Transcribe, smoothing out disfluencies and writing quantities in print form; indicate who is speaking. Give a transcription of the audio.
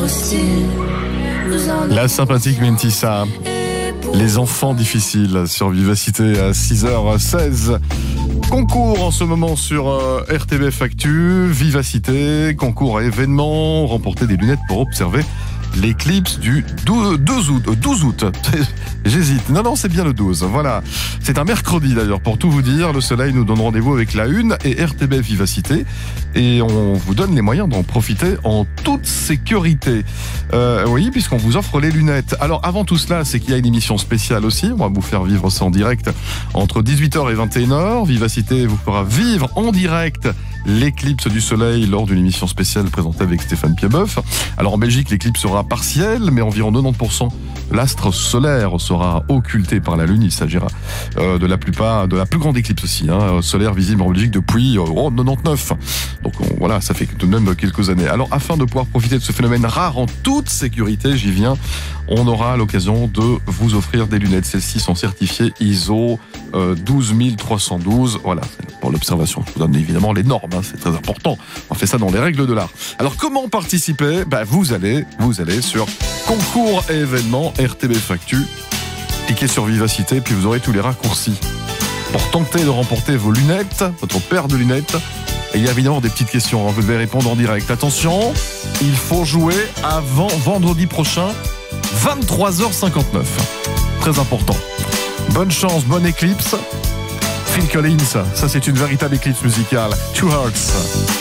Speaker 1: La sympathique Mentissa. Les enfants difficiles sur Vivacité à 6h16. Concours en ce moment sur RTBF Actu, Vivacité, concours à événements, remporter des lunettes pour observer l'éclipse du 12 août. J'hésite. Non, c'est bien le 12. Voilà. C'est un mercredi d'ailleurs, pour tout vous dire. Le Soleil nous donne rendez-vous avec la Une et RTBF Vivacité. Et on vous donne les moyens d'en profiter en toute sécurité. Oui, puisqu'on vous offre les lunettes. Alors, avant tout cela, c'est qu'il y a une émission spéciale aussi. On va vous faire vivre ça en direct entre 18h et 21h. Vivacité vous fera vivre en direct l'éclipse du Soleil lors d'une émission spéciale présentée avec Stéphane Pieboeuf. Alors en Belgique, l'éclipse sera partielle, mais environ 90% l'astre solaire sera occulté par la Lune. Il s'agira de la plus grande éclipse aussi, solaire visible en Belgique depuis 99. Donc voilà, ça fait tout de même quelques années. Alors afin de pouvoir profiter de ce phénomène rare en toute sécurité, j'y viens, on aura l'occasion de vous offrir des lunettes. Celles-ci sont certifiées ISO 12312. Voilà, pour l'observation. Je vous donne évidemment les normes, c'est très important. On fait ça dans les règles de l'art. Alors comment participer ? Vous allez sur concours et événements RTBF Actu. Cliquez sur Vivacité, puis vous aurez tous les raccourcis pour tenter de remporter vos lunettes, votre paire de lunettes. Et il y a évidemment des petites questions, vous devez répondre en direct. Attention, il faut jouer avant vendredi prochain, 23h59. Très important. Bonne chance, bonne éclipse. Phil Collins, ça c'est une véritable éclipse musicale. Two Hearts.